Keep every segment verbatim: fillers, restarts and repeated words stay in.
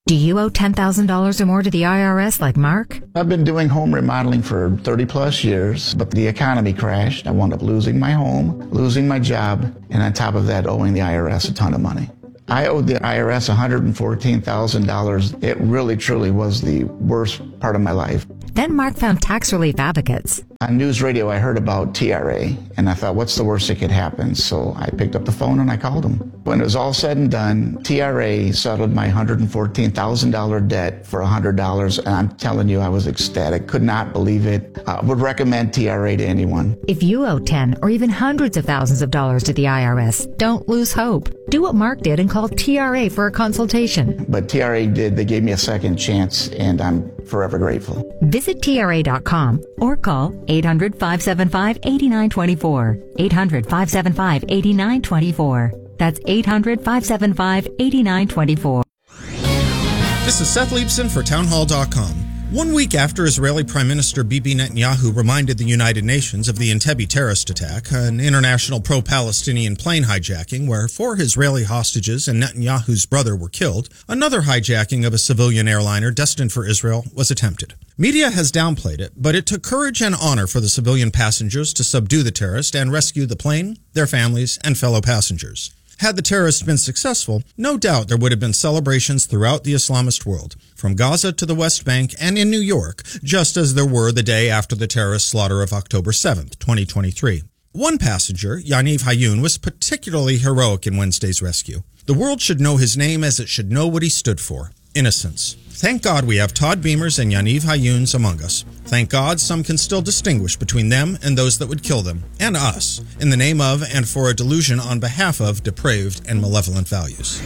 Do you owe ten thousand dollars or more to the I R S like Mark? I've been doing home remodeling for thirty plus years, but the economy crashed. I wound up losing my home, losing my job, and on top of that, owing the I R S a ton of money. I owed the I R S one hundred fourteen thousand dollars. It really, truly was the worst part of my life. Then Mark found tax relief advocates. On news radio, I heard about T R A, and I thought, what's the worst that could happen? So I picked up the phone and I called them. When it was all said and done, T R A settled my one hundred fourteen thousand dollars debt for one hundred dollars, and I'm telling you, I was ecstatic. Could not believe it. I would recommend T R A to anyone. If you owe ten or even hundreds of thousands of dollars to the I R S, don't lose hope. Do what Mark did and call T R A for a consultation. But T R A did. They gave me a second chance, and I'm forever grateful. Visit T R A dot com or call eight hundred, five seven five, eight nine two four. eight hundred, five seven five, eight nine two four. That's eight hundred, five seven five, eight nine two four. This is Seth Leibson for townhall dot com. One week after Israeli Prime Minister Bibi Netanyahu reminded the United Nations of the Entebbe terrorist attack, an international pro-Palestinian plane hijacking where four Israeli hostages and Netanyahu's brother were killed, another hijacking of a civilian airliner destined for Israel was attempted. Media has downplayed it, but it took courage and honor for the civilian passengers to subdue the terrorist and rescue the plane, their families, and fellow passengers. Had the terrorists been successful, no doubt there would have been celebrations throughout the Islamist world, from Gaza to the West Bank and in New York, just as there were the day after the terrorist slaughter of October seventh, twenty twenty-three. One passenger, Yaniv Hayun, was particularly heroic in Wednesday's rescue. The world should know his name as it should know what he stood for: innocence. Thank God we have Todd Beamers and Yaniv Hayuns among us. Thank God some can still distinguish between them and those that would kill them, and us, in the name of and for a delusion on behalf of depraved and malevolent values.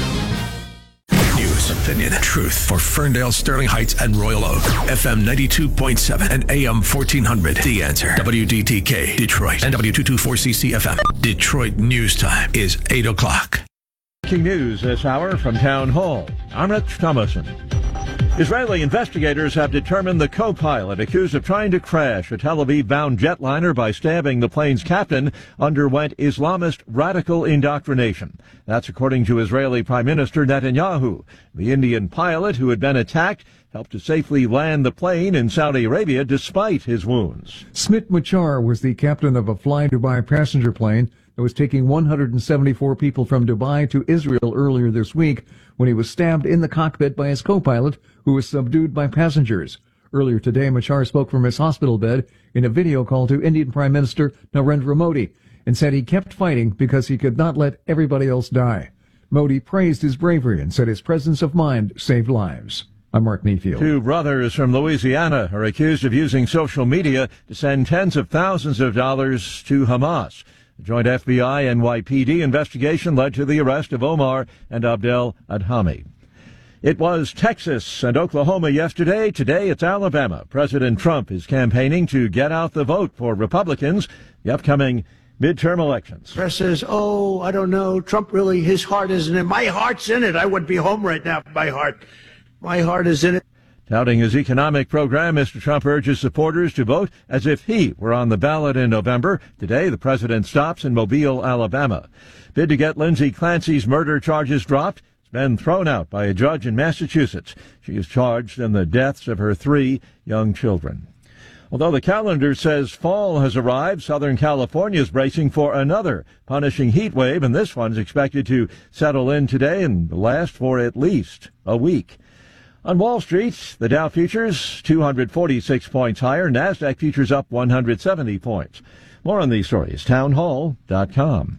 News, opinion, truth for Ferndale, Sterling Heights, and Royal Oak. F M ninety-two point seven and A M fourteen hundred. The Answer. W D T K, Detroit, and W two twenty-four C C F M. Detroit News Time is eight o'clock. Breaking news this hour from Town Hall. I'm Rich Thomason. Israeli investigators have determined the co-pilot accused of trying to crash a Tel Aviv-bound jetliner by stabbing the plane's captain underwent Islamist radical indoctrination. That's according to Israeli Prime Minister Netanyahu. The Indian pilot who had been attacked helped to safely land the plane in Saudi Arabia despite his wounds. Smit Machar was the captain of a Fly Dubai passenger plane that was taking one hundred seventy-four people from Dubai to Israel earlier this week when he was stabbed in the cockpit by his co-pilot, who was subdued by passengers. Earlier today, Machar spoke from his hospital bed in a video call to Indian Prime Minister Narendra Modi and said he kept fighting because he could not let everybody else die. Modi praised his bravery and said his presence of mind saved lives. I'm Mark Neafield. Two brothers from Louisiana are accused of using social media to send tens of thousands of dollars to Hamas. A joint F B I N Y P D investigation led to the arrest of Omar and Abdel Adhami. It was Texas and Oklahoma yesterday. Today it's Alabama. President Trump is campaigning to get out the vote for Republicans, the upcoming midterm elections. Press says, oh, I don't know, Trump really, his heart isn't in it. My heart's in it. I would be home right now. My heart. My heart is in it. Touting his economic program, Mister Trump urges supporters to vote as if he were on the ballot in November. Today, the president stops in Mobile, Alabama. Bid to get Lindsay Clancy's murder charges dropped has been thrown out by a judge in Massachusetts. She is charged in the deaths of her three young children. Although the calendar says fall has arrived, Southern California is bracing for another punishing heat wave, and this one's expected to settle in today and last for at least a week. On Wall Street, the Dow futures two hundred forty-six points higher, NASDAQ futures up one hundred seventy points. More on these stories, townhall dot com.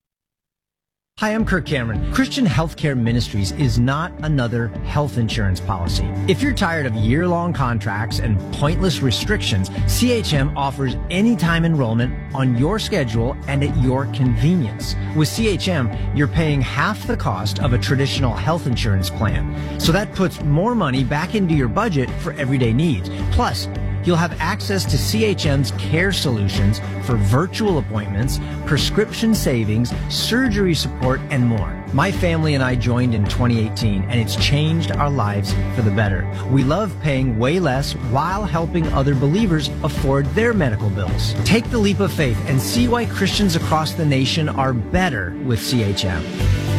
Hi, I'm Kirk Cameron. Christian Healthcare Ministries is not another health insurance policy. If you're tired of year-long contracts and pointless restrictions, C H M offers anytime enrollment on your schedule and at your convenience. With C H M, you're paying half the cost of a traditional health insurance plan. So that puts more money back into your budget for everyday needs. Plus, you'll have access to C H M's care solutions for virtual appointments, prescription savings, surgery support, and more. My family and I joined in twenty eighteen, and it's changed our lives for the better. We love paying way less while helping other believers afford their medical bills. Take the leap of faith and see why Christians across the nation are better with C H M.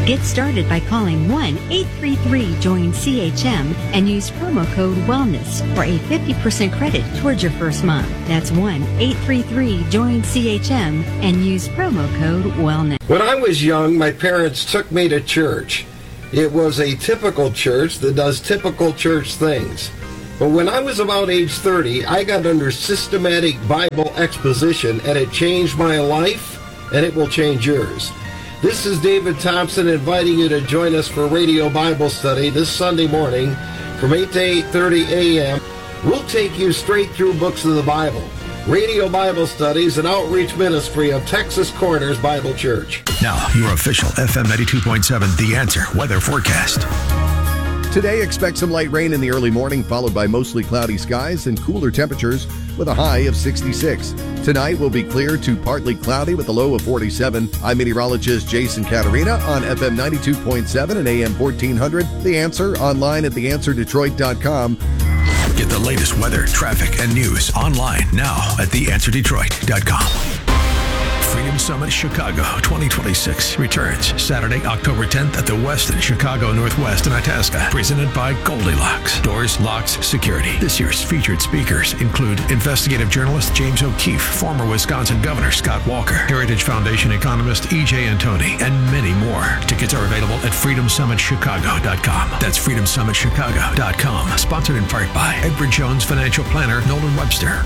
Get started by calling one eight three three join C H M and use promo code WELLNESS for a fifty percent credit towards your first month. That's one eight three three join C H M and use promo code WELLNESS. When I was young, my parents took me to church. It was a typical church that does typical church things. But when I was about age thirty, I got under systematic Bible exposition, and it changed my life, and it will change yours. This is David Thompson inviting you to join us for Radio Bible Study this Sunday morning from eight to eight thirty a.m. We'll take you straight through books of the Bible. Radio Bible Study is an outreach ministry of Texas Corners Bible Church. Now, your official F M ninety-two point seven The Answer weather forecast. Today, expect some light rain in the early morning, followed by mostly cloudy skies and cooler temperatures with a high of sixty-six. Tonight will be clear to partly cloudy with a low of forty-seven. I'm meteorologist Jason Caterina on F M ninety-two point seven and A M fourteen hundred. The Answer, online at the answer detroit dot com. Get the latest weather, traffic, and news online now at the answer detroit dot com. Freedom Summit Chicago twenty twenty-six returns Saturday, October tenth at the Westin Chicago Northwest in Itasca. Presented by Goldilocks. Doors, locks, security. This year's featured speakers include investigative journalist James O'Keefe, former Wisconsin Governor Scott Walker, Heritage Foundation economist E J Antoni, and many more. Tickets are available at freedom summit chicago dot com. That's freedom summit chicago dot com. Sponsored in part by Edward Jones Financial Planner Nolan Webster.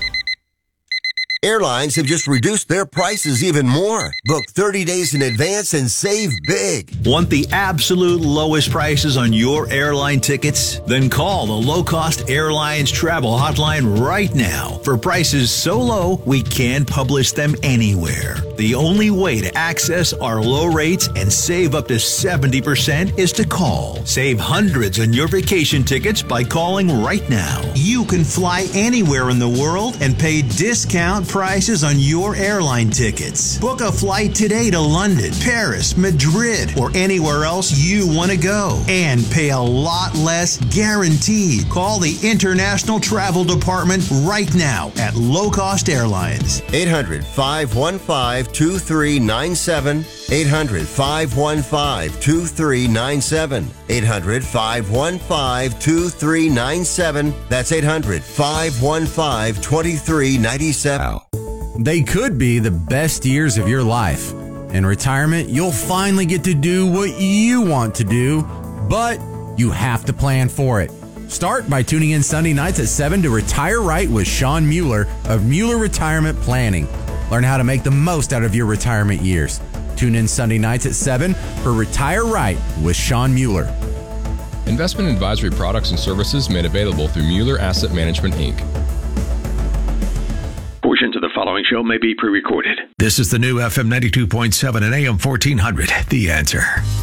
Airlines have just reduced their prices even more. Book thirty days in advance and save big. Want the absolute lowest prices on your airline tickets? Then call the Low Cost Airlines Travel Hotline right now for prices so low we can't publish them anywhere. The only way to access our low rates and save up to seventy percent is to call. Save hundreds on your vacation tickets by calling right now. You can fly anywhere in the world and pay discount prices on your airline tickets. Book a flight today to London, Paris, Madrid, or anywhere else you want to go and pay a lot less guaranteed. Call the International Travel Department right now at Low Cost Airlines. eight hundred, five one five, two three nine seven. eight hundred, five one five, two three nine seven. eight hundred, five one five, two three nine seven. That's eight hundred, five one five, two three nine seven. They could be the best years of your life. In retirement, you'll finally get to do what you want to do, but you have to plan for it. Start by tuning in Sunday nights at seven to Retire Right with Sean Mueller of Mueller Retirement Planning. Learn how to make the most out of your retirement years. Tune in Sunday nights at seven for Retire Right with Sean Mueller. Investment advisory products and services made available through Mueller Asset Management, Incorporated. Portions of the following show may be pre-recorded. This is the new F M ninety-two point seven and A M fourteen hundred. The Answer.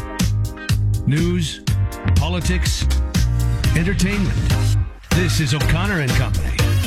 News, politics, entertainment. This is O'Connor and Company.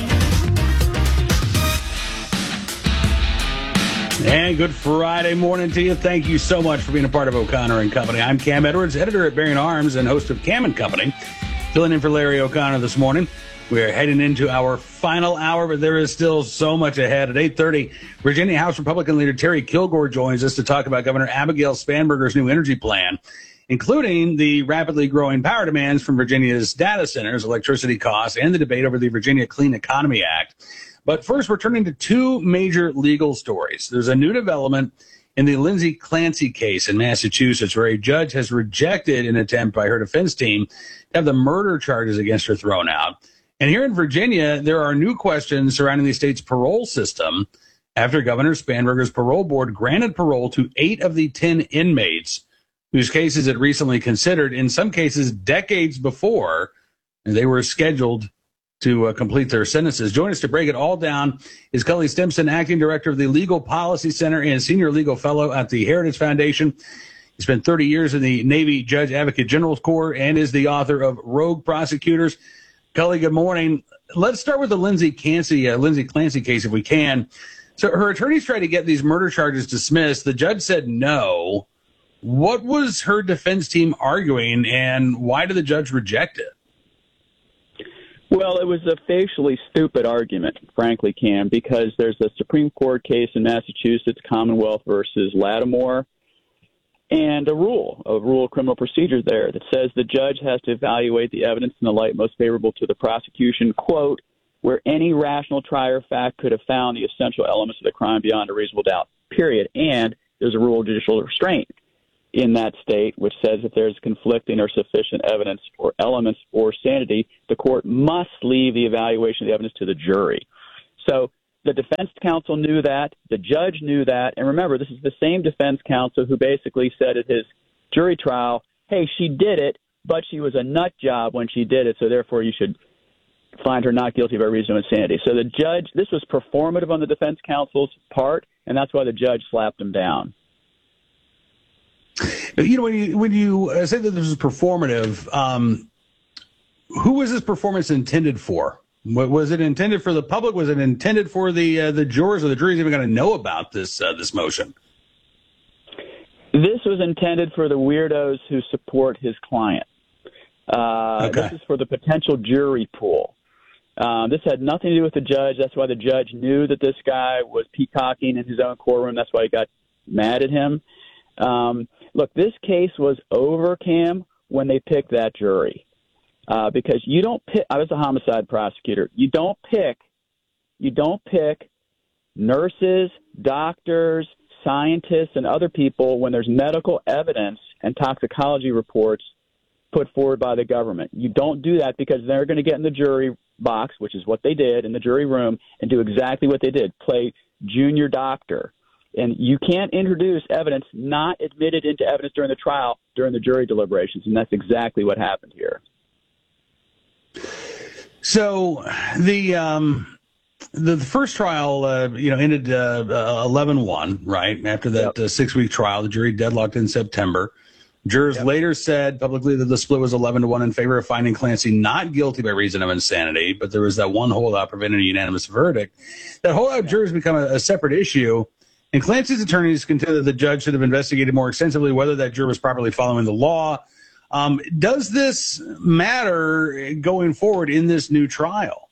And good Friday morning to you. Thank you so much for being a part of O'Connor and Company. I'm Cam Edwards, editor at Bearing Arms and host of Cam and Company. Filling in for Larry O'Connor this morning. We're heading into our final hour, but there is still so much ahead. At eight thirty, Virginia House Republican leader Terry Kilgore joins us to talk about Governor Abigail Spanberger's new energy plan, including the rapidly growing power demands from Virginia's data centers, electricity costs, and the debate over the Virginia Clean Economy Act. But first, we're turning to two major legal stories. There's a new development in the Lindsay Clancy case in Massachusetts, where a judge has rejected an attempt by her defense team to have the murder charges against her thrown out. And here in Virginia, there are new questions surrounding the state's parole system after Governor Spanberger's parole board granted parole to eight of the ten inmates whose cases it recently considered, in some cases decades before they were scheduled to uh, complete their sentences. Join us to break it all down is Cully Stimson, acting director of the Legal Policy Center and senior legal fellow at the Heritage Foundation. He spent thirty years in the Navy Judge Advocate General's Corps and is the author of Rogue Prosecutors. Cully, good morning. Let's start with the Lindsay Clancy, uh, Lindsay Clancy case, if we can. So her attorneys tried to get these murder charges dismissed. The judge said no. What was her defense team arguing, and why did the judge reject it? Well, it was a facially stupid argument, frankly, Cam, because there's a Supreme Court case in Massachusetts, Commonwealth versus Lattimore, and a rule, a rule of criminal procedure there that says the judge has to evaluate the evidence in the light most favorable to the prosecution, quote, where any rational trier of fact could have found the essential elements of the crime beyond a reasonable doubt, period. And there's a rule of judicial restraint in that state, which says if there's conflicting or sufficient evidence or elements or sanity, the court must leave the evaluation of the evidence to the jury. So the defense counsel knew that, the judge knew that, and remember, this is the same defense counsel who basically said at his jury trial, hey, she did it, but she was a nut job when she did it, so therefore you should find her not guilty by reason of insanity. So the judge, this was performative on the defense counsel's part, and that's why the judge slapped him down. You know, when you when you uh, say that this is performative, um, who was this performance intended for? Was it intended for the public? Was it intended for the uh, the jurors, or the jury's even going to know about this uh, this motion? This was intended for the weirdos who support his client. Uh, okay. This is for the potential jury pool. Um, this had nothing to do with the judge. That's why the judge knew that this guy was peacocking in his own courtroom. That's why he got mad at him. Um, look, this case was over, Cam, when they picked that jury. Uh, because you don't pick, I was a homicide prosecutor. You don't pick, you don't pick nurses, doctors, scientists, and other people when there's medical evidence and toxicology reports put forward by the government. You don't do that because they're going to get in the jury box, which is what they did in the jury room, and do exactly what they did, play junior doctor. And you can't introduce evidence not admitted into evidence during the trial during the jury deliberations, and that's exactly what happened here. So the um, the, the first trial, uh, you know, ended eleven one, right? After that yep. uh, six-week trial, the jury deadlocked in September. Jurors yep. later said publicly that the split was eleven to one in favor of finding Clancy not guilty by reason of insanity, but there was that one holdout preventing a unanimous verdict. That holdout yep. jurors become a, a separate issue. And Clancy's attorneys contend that the judge should have investigated more extensively whether that juror was properly following the law. Um, does this matter going forward in this new trial?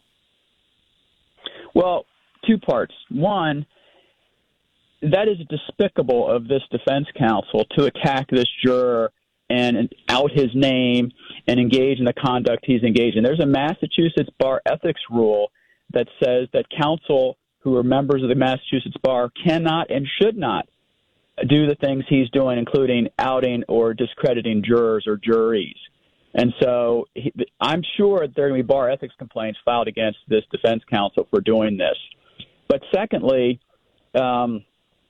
Well, two parts. One, that is despicable of this defense counsel to attack this juror and out his name and engage in the conduct he's engaged in. There's a Massachusetts bar ethics rule that says that counsel who are members of the Massachusetts bar cannot and should not do the things he's doing, including outing or discrediting jurors or juries. And so he, I'm sure there are going to be bar ethics complaints filed against this defense counsel for doing this. But secondly, um,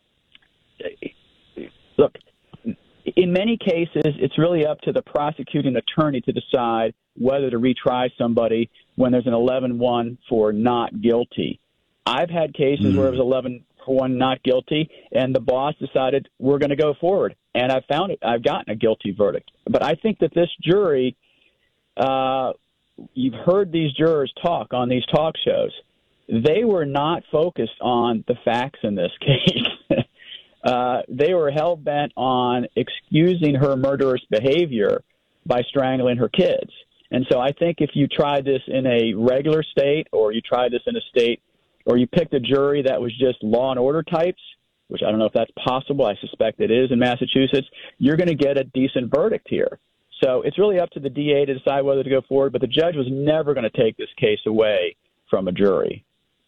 look, in many cases, it's really up to the prosecuting attorney to decide whether to retry somebody when there's an eleven one for not guilty. I've had cases mm. where it was eleven for one not guilty, and the boss decided we're going to go forward. And I found it. I've gotten a guilty verdict. But I think that this jury, uh, you've heard these jurors talk on these talk shows. They were not focused on the facts in this case. uh, they were hell-bent on excusing her murderous behavior by strangling her kids. And so I think if you tried this in a regular state, or you tried this in a state, or you picked a jury that was just law and order types, which I don't know if that's possible. I suspect it is in Massachusetts. You're going to get a decent verdict here. So it's really up to the D A to decide whether to go forward, but the judge was never going to take this case away from a jury.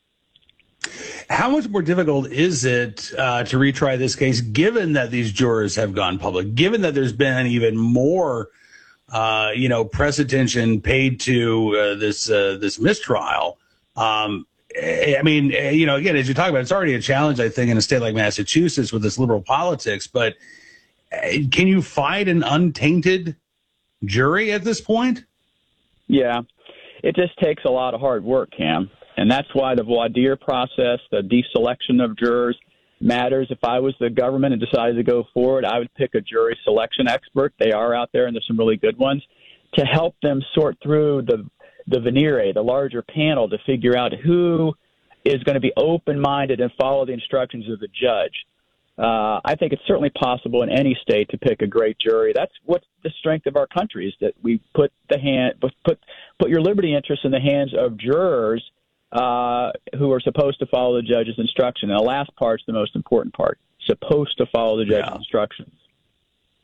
How much more difficult is it uh, to retry this case, given that these jurors have gone public, given that there's been even more, uh, you know, press attention paid to uh, this uh, this mistrial? Um, I mean, you know, again, as you talk about, it's already a challenge, I think, in a state like Massachusetts with this liberal politics. But can you fight an untainted jury at this point? Yeah, it just takes a lot of hard work, Cam. And that's why the voir dire process, the deselection of jurors, matters. If I was the government and decided to go forward, I would pick a jury selection expert. They are out there, and there's some really good ones, to help them sort through the the venire, the larger panel, to figure out who is going to be open-minded and follow the instructions of the judge. Uh, I think it's certainly possible in any state to pick a great jury. That's what's the strength of our country, is that we put the hand, put put your liberty interests in the hands of jurors uh, who are supposed to follow the judge's instruction. And the last part's the most important part: supposed to follow the judge's yeah. instructions.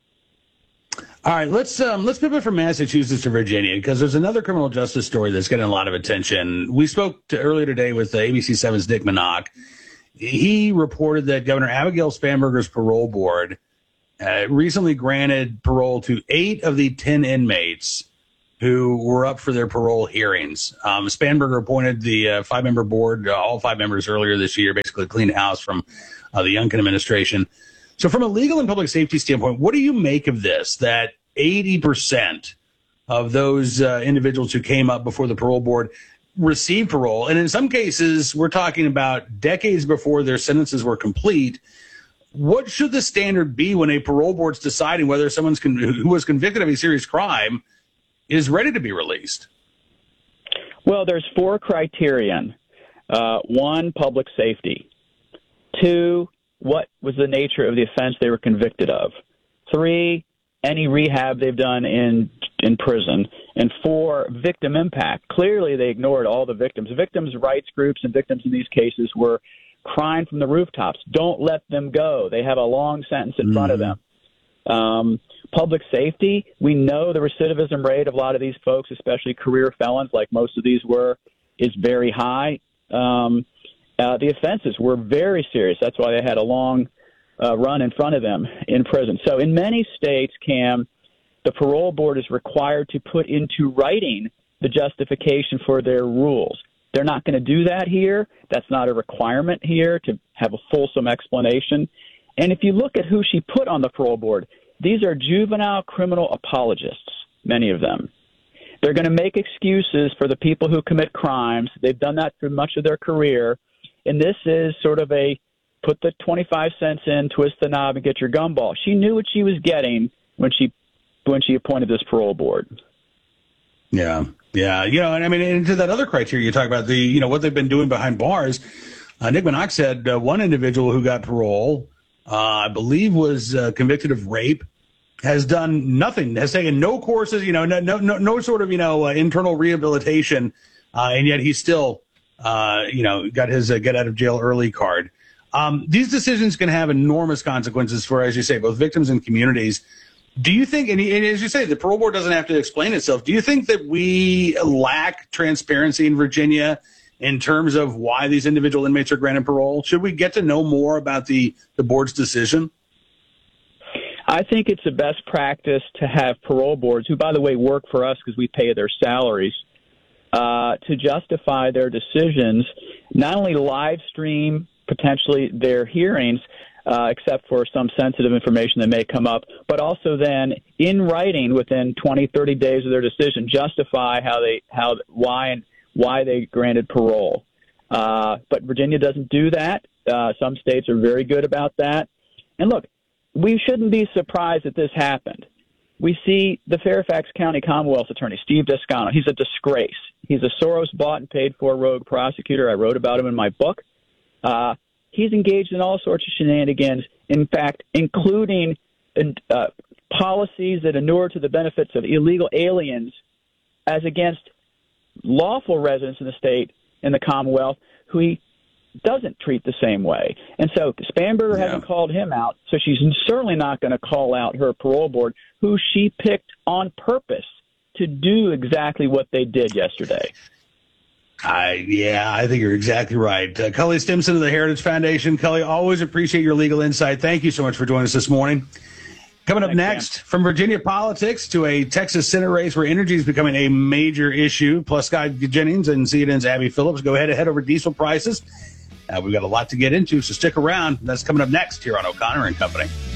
All right, let's um, let's pivot from Massachusetts to Virginia, because there's another criminal justice story that's getting a lot of attention. We spoke to, earlier today with uh, A B C seven's Nick Minock. He reported that Governor Abigail Spanberger's parole board uh, recently granted parole to eight of the ten inmates who were up for their parole hearings. Um, Spanberger appointed the uh, five-member board, uh, all five members earlier this year, basically cleaned house from uh, the Youngkin administration. So from a legal and public safety standpoint, what do you make of this, that eighty percent of those uh, individuals who came up before the parole board received parole? And in some cases, we're talking about decades before their sentences were complete. What should the standard be when a parole board's deciding whether someone's con- who was convicted of a serious crime is ready to be released? Well, there's four criterion. Uh, one, public safety. Two, what was the nature of the offense they were convicted of? Three, any rehab they've done in in prison. And four, victim impact. Clearly, they ignored all the victims. Victims' rights groups and victims in these cases were crying from the rooftops, don't let them go. They have a long sentence in mm-hmm. front of them. Um, public safety, we know the recidivism rate of a lot of these folks, especially career felons, like most of these were, is very high. Um, uh, the offenses were very serious. That's why they had a long uh, run in front of them in prison. So in many states, Cam, the parole board is required to put into writing the justification for their rules. They're not going to do that here. That's not a requirement here to have a fulsome explanation. And if you look at who she put on the parole board, these are juvenile criminal apologists, many of them. They're going to make excuses for the people who commit crimes. They've done that through much of their career. And this is sort of a put the twenty-five cents in, twist the knob, and get your gumball. She knew what she was getting when she when she appointed this parole board. Yeah, yeah. You know, and I mean, into that other criteria you talk about, the, you know, what they've been doing behind bars. Uh, Nick Minock said uh, one individual who got parole, uh, I believe was uh, convicted of rape, has done nothing, has taken no courses, you know, no, no, no, no sort of, you know, uh, internal rehabilitation. Uh, and yet he's still, uh, you know, got his uh, get out of jail early card. Um, these decisions can have enormous consequences for, as you say, both victims and communities. Do you think, and, and as you say, the parole board doesn't have to explain itself. Do you think that we lack transparency in Virginia in terms of why these individual inmates are granted parole? Should we get to know more about the, the board's decision? I think it's a best practice to have parole boards, who, by the way, work for us because we pay their salaries, uh, to justify their decisions, not only live stream potentially their hearings, uh, except for some sensitive information that may come up, but also then in writing within twenty, thirty days of their decision, justify how they, how, why, and why they granted parole. Uh, but Virginia doesn't do that. Uh, some states are very good about that. And look, we shouldn't be surprised that this happened. We see the Fairfax County Commonwealth's attorney, Steve Descano. He's a disgrace. He's a Soros-bought and paid-for rogue prosecutor. I wrote about him in my book. Uh, he's engaged in all sorts of shenanigans, in fact, including uh, policies that inure to the benefits of illegal aliens as against lawful residents in the state, in the Commonwealth, who he doesn't treat the same way. And so Spanberger yeah. hasn't called him out, so she's certainly not going to call out her parole board, who she picked on purpose to do exactly what they did yesterday. I, yeah, I think you're exactly right. Uh, Cully Stimson of the Heritage Foundation. Cully, always appreciate your legal insight. Thank you so much for joining us this morning. Coming up Thanks, next, man. From Virginia politics to a Texas Senate race where energy is becoming a major issue, plus Scott Jennings and C N N's Abby Phillips go head to head over diesel prices. Uh, we've got a lot to get into, so stick around. That's coming up next here on O'Connor and Company.